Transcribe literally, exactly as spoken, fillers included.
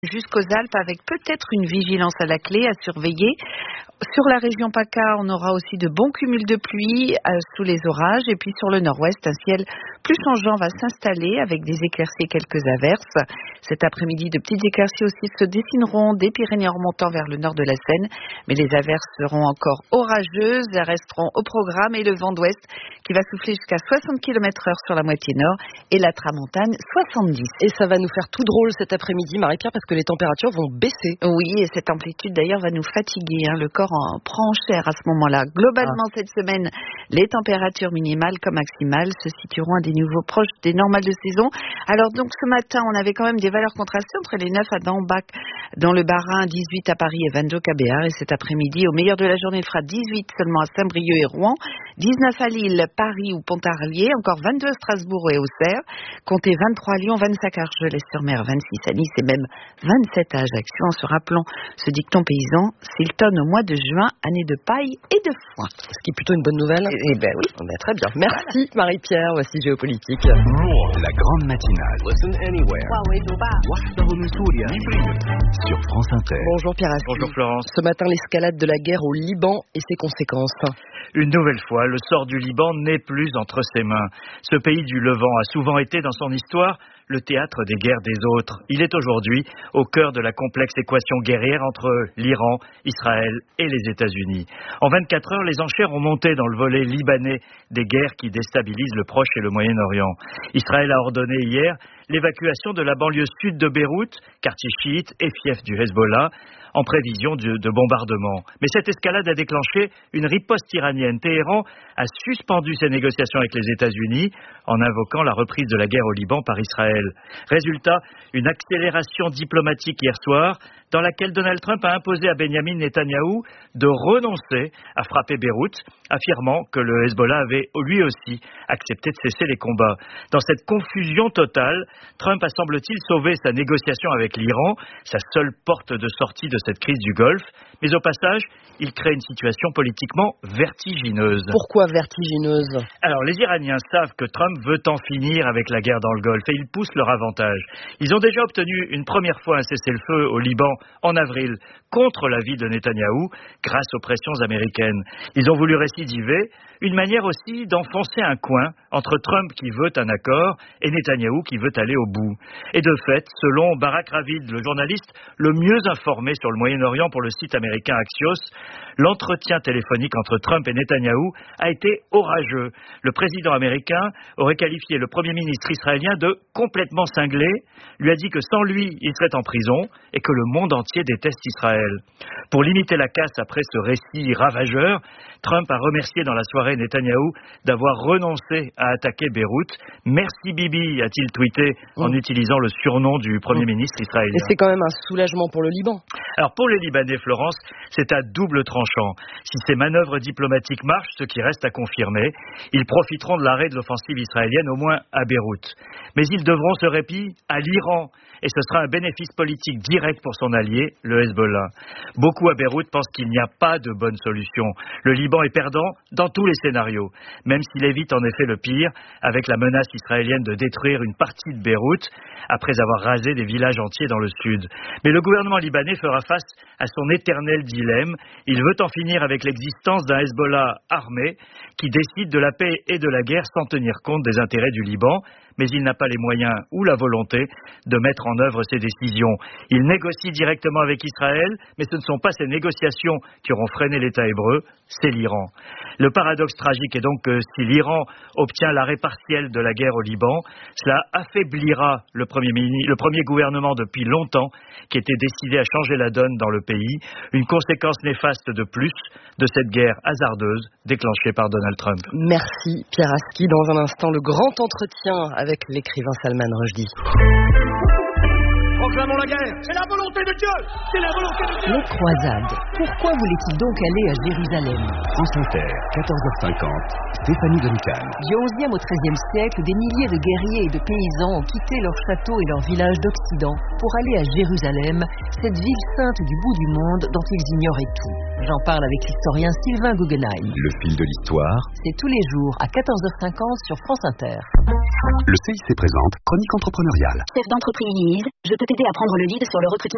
Jusqu'aux Alpes, avec peut-être une vigilance à la clé à surveiller. Sur la région PACA, on aura aussi de bons cumuls de pluie euh, sous les orages. Et puis sur le nord-ouest, un ciel plus changeant va s'installer avec des éclaircies et quelques averses. Cet après-midi, de petites éclaircies aussi se dessineront des Pyrénées en remontant vers le nord de la Seine. Mais les averses seront encore orageuses, elles resteront au programme, et le vent d'ouest qui va souffler jusqu'à soixante kilomètres heure sur la moitié nord et la tramontane soixante-dix. Et ça va nous faire tout drôle cet après-midi, Marie-Pierre, parce que les températures vont baisser. Oui, et cette amplitude d'ailleurs va nous fatiguer, hein. Le corps en prend cher à ce moment-là. Globalement, ah. cette semaine, les températures minimales comme maximales se situeront à des niveaux proches des normales de saison. Alors donc ce matin, on avait quand même des valeurs contrastées entre les neuf à Dambac dans le Bas-Rhin, dix-huit à Paris et vingt-deux à Béar. Et cet après-midi, au meilleur de la journée, il fera dix-huit seulement à Saint-Brieuc et Rouen, dix-neuf à Lille, Paris ou Pontarlier, encore vingt-deux à Strasbourg et Auxerre, comptez vingt-trois à Lyon, vingt-cinq à Argelès-sur-Mer, vingt-six à Nice et même vingt-sept à Ajaccio, en se rappelant ce dicton paysan: s'il tonne au mois de juin, année de paille et de foin. Ce qui est plutôt une bonne nouvelle. Eh, eh ben oui. Oh ben très bien. Merci voilà. Marie-Pierre, voici Géopolitique. La grande matinale. Listen anywhere. Sur France Inter. Bonjour Pierre Assis. Bonjour Florence. Ce matin, l'escalade de la guerre au Liban et ses conséquences. Une nouvelle fois, le sort du Liban n'est plus entre ses mains. Ce pays du Levant a souvent été dans son histoire le théâtre des guerres des autres. Il est aujourd'hui au cœur de la complexe équation guerrière entre l'Iran, Israël et les États-Unis. En vingt-quatre heures, les enchères ont monté dans le volet libanais des guerres qui déstabilisent le Proche et le Moyen-Orient. Israël a ordonné hier l'évacuation de la banlieue sud de Beyrouth, quartier chiite et fief du Hezbollah, en prévision de, de bombardements. Mais cette escalade a déclenché une riposte iranienne. Téhéran a suspendu ses négociations avec les États-Unis en invoquant la reprise de la guerre au Liban par Israël. Résultat, une accélération diplomatique hier soir dans laquelle Donald Trump a imposé à Benjamin Netanyahou de renoncer à frapper Beyrouth, affirmant que le Hezbollah avait lui aussi accepté de cesser les combats. Dans cette confusion totale, Trump a, semble-t-il, sauvé sa négociation avec l'Iran, sa seule porte de sortie de cette crise du Golfe, mais au passage, il crée une situation politiquement vertigineuse. Pourquoi vertigineuse ? Alors, les Iraniens savent que Trump veut en finir avec la guerre dans le Golfe et ils poussent leur avantage. Ils ont déjà obtenu une première fois un cessez-le-feu au Liban en avril contre l'avis de Netanyahou grâce aux pressions américaines. Ils ont voulu récidiver, une manière aussi d'enfoncer un coin entre Trump qui veut un accord et Netanyahou qui veut aller au bout. Et de fait, selon Barak Ravid, le journaliste le mieux informé sur le Moyen-Orient pour le site américain Axios, l'entretien téléphonique entre Trump et Netanyahou a été orageux. Le président américain aurait qualifié le premier ministre israélien de complètement cinglé, lui a dit que sans lui, il serait en prison et que le monde entier déteste Israël. Pour limiter la casse après ce récit ravageur, Trump a remercié dans la soirée Netanyahou d'avoir renoncé à attaquer Beyrouth. Merci Bibi, a-t-il tweeté en mmh. utilisant le surnom du Premier mmh. ministre israélien. Et c'est quand même un soulagement pour le Liban. Alors pour les Libanais, Florence, c'est à double tranchant. Si ces manœuvres diplomatiques marchent, ce qui reste à confirmer, ils profiteront de l'arrêt de l'offensive israélienne au moins à Beyrouth. Mais ils devront ce répit à l'Iran. Et ce sera un bénéfice politique direct pour son allié, le Hezbollah. Beaucoup à Beyrouth pensent qu'il n'y a pas de bonne solution. Le Liban est perdant dans tous les scénarios, même s'il évite en effet le pire, avec la menace israélienne de détruire une partie de Beyrouth, après avoir rasé des villages entiers dans le sud. Mais le gouvernement libanais fera face à son éternel dilemme. Il veut en finir avec l'existence d'un Hezbollah armé, qui décide de la paix et de la guerre sans tenir compte des intérêts du Liban, mais il n'a pas les moyens ou la volonté de mettre en œuvre ses décisions. Il négocie directement avec Israël, mais ce ne sont pas ces négociations qui auront freiné l'État hébreu, c'est l'Iran. Le paradoxe tragique est donc que si l'Iran obtient l'arrêt partiel de la guerre au Liban, cela affaiblira le premier, mini, le premier gouvernement depuis longtemps qui était décidé à changer la donne dans le pays, une conséquence néfaste de plus de cette guerre hasardeuse déclenchée par Donald Trump. Merci Pierre Aski. Dans un instant, le grand entretien avec l'écrivain Salman Rushdie. Proclamons la guerre, c'est la volonté de Dieu, c'est la volonté de Dieu. Les croisades, pourquoi voulait-il donc aller à Jérusalem ? France Inter, quatorze heures cinquante, Stéphanie Duncan. Du onzième au treizième siècle, des milliers de guerriers et de paysans ont quitté leurs châteaux et leurs villages d'Occident pour aller à Jérusalem, cette ville sainte du bout du monde dont ils ignoraient tout. J'en parle avec l'historien Sylvain Guggenheim. Le fil de l'histoire. C'est tous les jours à quatorze heures cinquante sur France Inter. Le C I C présente Chronique entrepreneuriale. Chef d'entreprise, je peux t'aider à prendre le lead sur le recrutement